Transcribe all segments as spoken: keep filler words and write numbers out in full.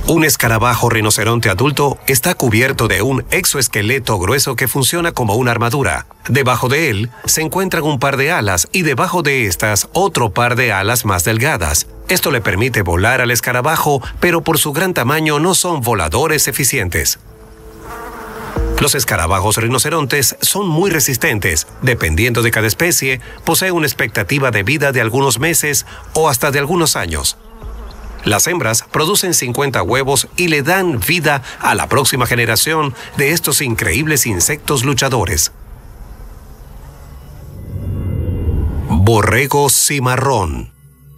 Un escarabajo rinoceronte adulto está cubierto de un exoesqueleto grueso que funciona como una armadura. Debajo de él se encuentran un par de alas y debajo de estas otro par de alas más delgadas. Esto le permite volar al escarabajo, pero por su gran tamaño no son voladores eficientes. Los escarabajos rinocerontes son muy resistentes. Dependiendo de cada especie, posee una expectativa de vida de algunos meses o hasta de algunos años. Las hembras producen cincuenta huevos y le dan vida a la próxima generación de estos increíbles insectos luchadores. Borrego cimarrón.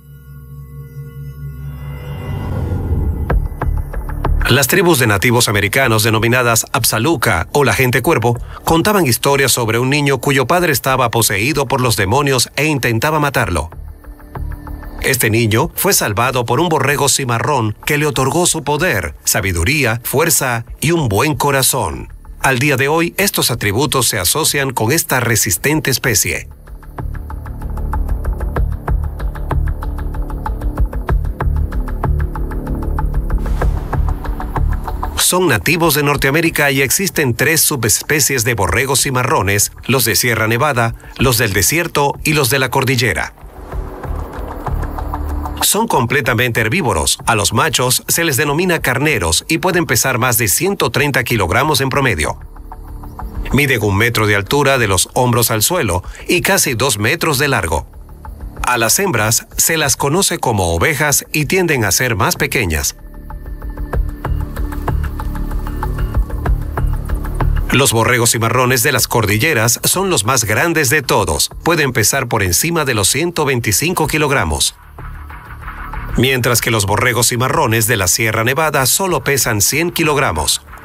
Las tribus de nativos americanos denominadas Apsaluca o la gente cuervo contaban historias sobre un niño cuyo padre estaba poseído por los demonios e intentaba matarlo. Este niño fue salvado por un borrego cimarrón que le otorgó su poder, sabiduría, fuerza y un buen corazón. Al día de hoy, estos atributos se asocian con esta resistente especie. Son nativos de Norteamérica y existen tres subespecies de borregos cimarrones, los de Sierra Nevada, los del desierto y los de la cordillera. Son completamente herbívoros. A los machos se les denomina carneros y pueden pesar más de ciento treinta kilogramos en promedio. Miden un metro de altura de los hombros al suelo y casi dos metros de largo. A las hembras se las conoce como ovejas y tienden a ser más pequeñas. Los borregos cimarrones de las cordilleras son los más grandes de todos. Pueden pesar por encima de los ciento veinticinco kilogramos. Mientras que los borregos cimarrones de la Sierra Nevada solo pesan cien kilogramos.